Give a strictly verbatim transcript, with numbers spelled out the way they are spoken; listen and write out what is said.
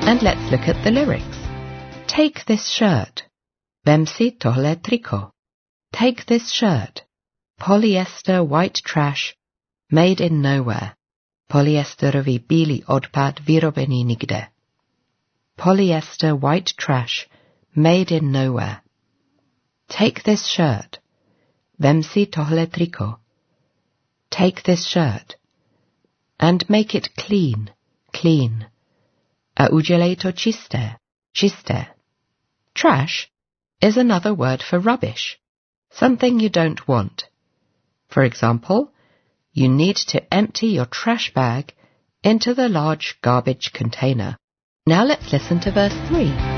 And let's look at the lyrics. Take this shirt. Vem si tohle triko. Take this shirt. Polyester white trash, made in nowhere. Polyesterový bílý odpad vyrobený nikde. Polyester white trash, made in nowhere. Take this shirt. Vem si tohle triko. Take this shirt. And make it clean, clean. A udělej to čisté, čisté. Trash is another word for rubbish, something you don't want. For example, you need to empty your trash bag into the large garbage container. Now let's listen to verse three.